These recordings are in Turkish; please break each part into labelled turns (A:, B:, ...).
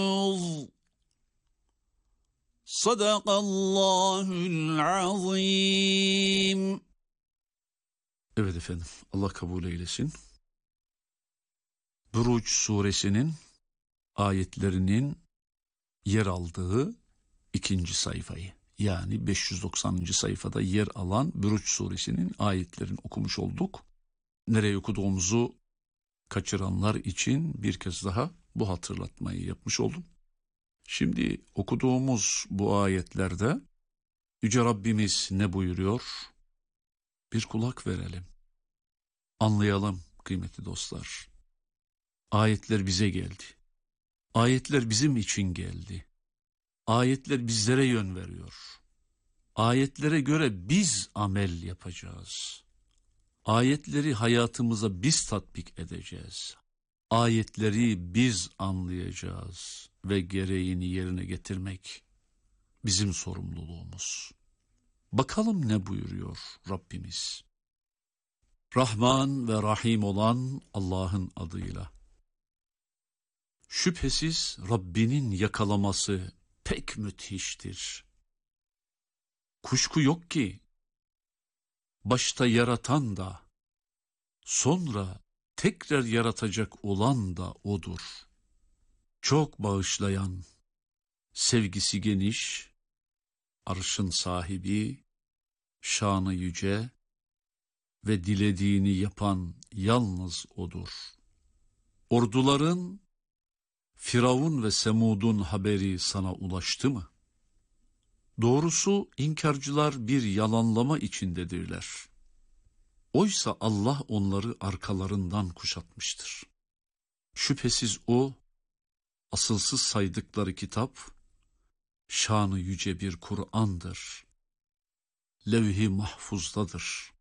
A: Sadakallahul azim.
B: Evet efendim, Allah kabul eylesin. Buruc suresinin ayetlerinin yer aldığı 2. sayfayı, yani 590. sayfada yer alan Buruc suresinin ayetlerini okumuş olduk. Nereye okuduğumuzu kaçıranlar için bir kez daha bu hatırlatmayı yapmış oldum. Şimdi okuduğumuz bu ayetlerde Yüce Rabbimiz ne buyuruyor? Bir kulak verelim. Anlayalım kıymetli dostlar. Ayetler bize geldi. Ayetler bizim için geldi. Ayetler bizlere yön veriyor. Ayetlere göre biz amel yapacağız. Ayetleri hayatımıza biz tatbik edeceğiz. Ayetleri biz anlayacağız ve gereğini yerine getirmek bizim sorumluluğumuz. Bakalım ne buyuruyor Rabbimiz? Rahman ve Rahim olan Allah'ın adıyla. Şüphesiz Rabbinin yakalaması pek müthiştir. Kuşku yok ki, başta yaratan da, sonra tekrar yaratacak olan da O'dur. Çok bağışlayan, sevgisi geniş, arşın sahibi, şanı yüce ve dilediğini yapan yalnız O'dur. Orduların, Firavun ve Semud'un haberi sana ulaştı mı? Doğrusu inkarcılar bir yalanlama içindedirler. Oysa Allah onları arkalarından kuşatmıştır. Şüphesiz O, asılsız saydıkları kitap, şanı yüce bir Kur'an'dır. Levh-i mahfuzdadır.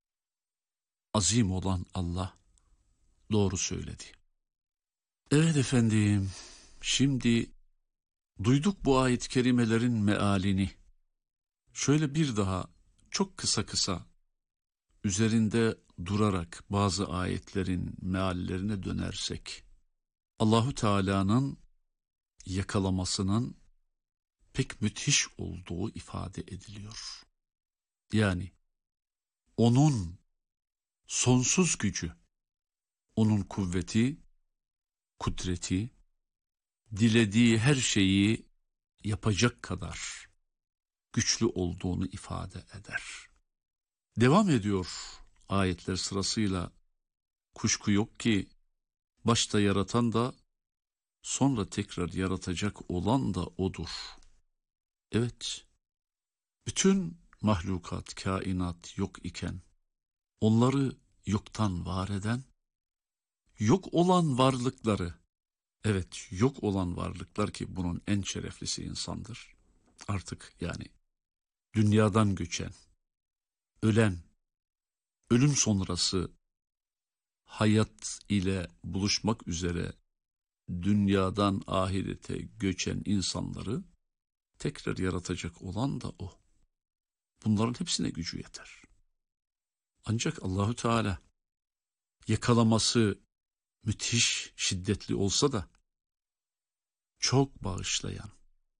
B: Azim olan Allah doğru söyledi. Evet efendim, şimdi duyduk bu ayet-i kerimelerin mealini. Şöyle bir daha çok kısa üzerinde durarak bazı ayetlerin meallerine dönersek, Allahu Teala'nın yakalamasının pek müthiş olduğu ifade ediliyor. Yani onun sonsuz gücü, onun kuvveti, kudreti, dilediği her şeyi yapacak kadar güçlü olduğunu ifade eder. Devam ediyor ayetler sırasıyla. Kuşku yok ki başta yaratan da sonra tekrar yaratacak olan da O'dur. Evet, bütün mahlukat, kainat yok iken onları yoktan var eden, yok olan varlıkları, evet yok olan varlıklar ki bunun en şereflisi insandır. Artık yani dünyadan göçen, ölen, ölüm sonrası hayat ile buluşmak üzere dünyadan ahirete göçen insanları tekrar yaratacak olan da O. Bunların hepsine gücü yeter. Ancak Allahü Teala yakalaması müthiş, şiddetli olsa da çok bağışlayan,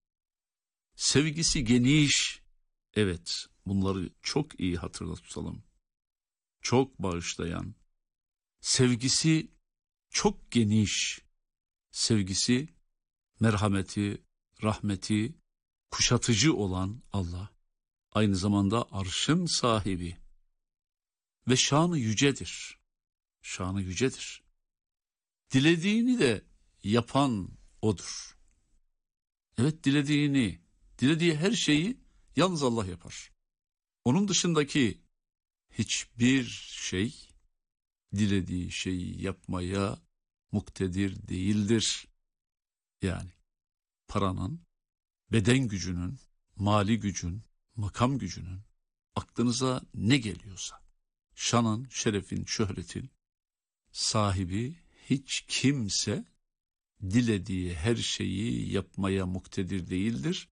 B: sevgisi geniş, evet bunları çok iyi hatırla tutalım. Çok bağışlayan, sevgisi çok geniş, sevgisi, merhameti, rahmeti, kuşatıcı olan Allah, aynı zamanda arşın sahibi ve şanı yücedir. Şanı yücedir. Dilediğini de yapan O'dur. Evet, dilediği her şeyi yalnız Allah yapar. Onun dışındaki hiçbir şey dilediği şeyi yapmaya muktedir değildir. Yani paranın, beden gücünün, mali gücün, makam gücünün, aklınıza ne geliyorsa, şanın, şerefin, şöhretin sahibi hiç kimse dilediği her şeyi yapmaya muktedir değildir.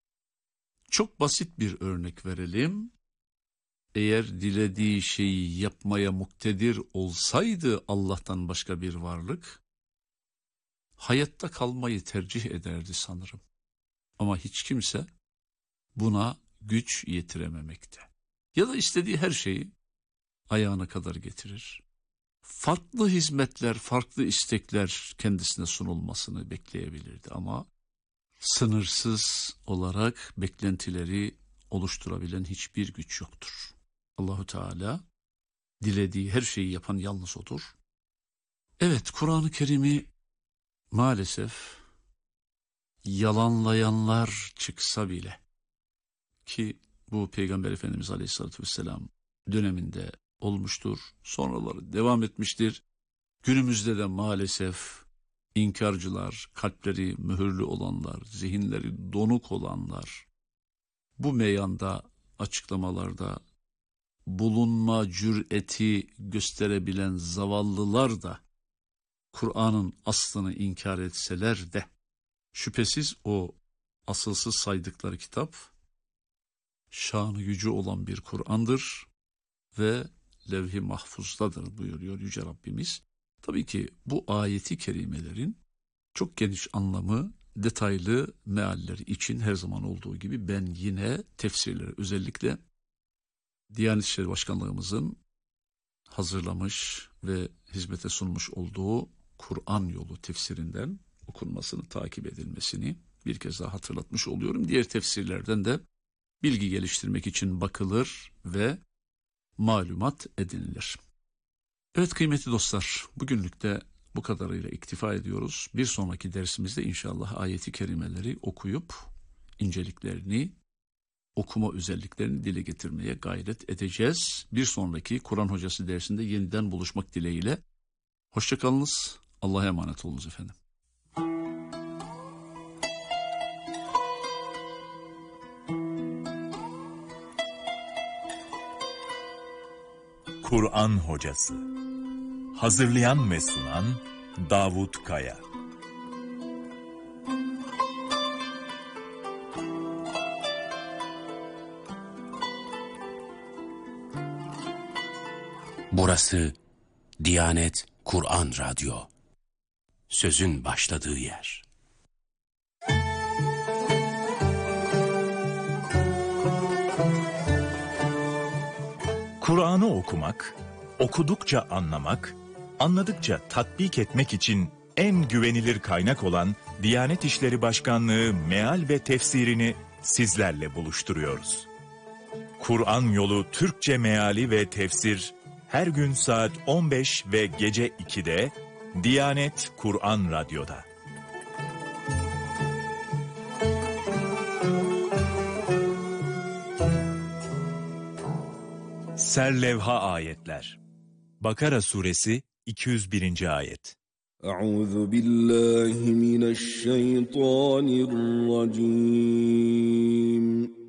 B: Çok basit bir örnek verelim. Eğer dilediği şeyi yapmaya muktedir olsaydı Allah'tan başka bir varlık, hayatta kalmayı tercih ederdi sanırım. Ama hiç kimse buna güç yetirememekte. Ya da istediği her şeyi ayağına kadar getirir. Farklı hizmetler, farklı istekler kendisine sunulmasını bekleyebilirdi ama sınırsız olarak beklentileri oluşturabilen hiçbir güç yoktur. Allahu Teala dilediği her şeyi yapan yalnız odur. Evet, Kur'an-ı Kerim'i maalesef yalanlayanlar çıksa bile, ki bu Peygamber Efendimiz Aleyhisselatü Vesselam döneminde olmuştur, sonraları devam etmiştir. Günümüzde de maalesef inkarcılar, kalpleri mühürlü olanlar, zihinleri donuk olanlar, bu meyanda açıklamalarda bulunma cüreti gösterebilen zavallılar da Kur'an'ın aslını inkar etseler de şüphesiz o asılsız saydıkları kitap şanı yüce olan bir Kur'an'dır ve levh-i mahfuzdadır buyuruyor Yüce Rabbimiz. Tabii ki bu ayeti kerimelerin çok geniş anlamı, detaylı mealleri için her zaman olduğu gibi ben yine tefsirleri, özellikle Diyanet İşleri Başkanlığımızın hazırlamış ve hizmete sunmuş olduğu Kur'an yolu tefsirinden okunmasını, takip edilmesini bir kez daha hatırlatmış oluyorum. Diğer tefsirlerden de bilgi geliştirmek için bakılır ve malumat edinilir. Evet kıymetli dostlar, bugünlük de bu kadarıyla iktifa ediyoruz. Bir sonraki dersimizde inşallah ayeti kerimeleri okuyup inceliklerini, okuma özelliklerini dile getirmeye gayret edeceğiz. Bir sonraki Kur'an Hocası dersinde yeniden buluşmak dileğiyle. Hoşçakalınız, Allah'a emanet olunuz efendim.
C: Kur'an Hocası. Hazırlayan ve sunan Davut Kaya.
D: Burası Diyanet Kur'an Radyo. Sözün başladığı yer.
C: Kur'an'ı okumak, okudukça anlamak, anladıkça tatbik etmek için en güvenilir kaynak olan Diyanet İşleri Başkanlığı meal ve tefsirini sizlerle buluşturuyoruz. Kur'an yolu Türkçe meali ve tefsir her gün saat 15 ve gece 2'de Diyanet Kur'an Radyo'da. Serlevha ayetler. Bakara suresi 201. ayet.
E: Euzu billahi mineşşeytanirracim.